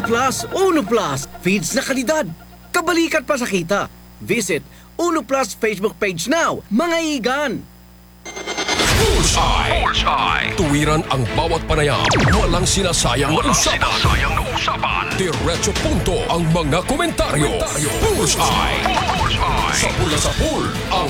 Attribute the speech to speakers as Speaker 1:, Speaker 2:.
Speaker 1: Uno Plus, feeds na kalidad. Kabalikat pa sa kita. Visit Uno Plus Facebook page now, mga igan.
Speaker 2: Bullseye. Tuwiran ang bawat panayam. Walang sinasayang na usapan. Diretso punto ang mga komentaryo. Bullseye. Sa pula sa pool, ang